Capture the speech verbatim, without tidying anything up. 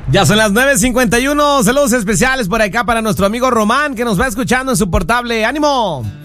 Ya son las nueve cincuenta y uno. Saludos especiales por acá para nuestro amigo Román, que nos va escuchando en su portable. ¡Ánimo!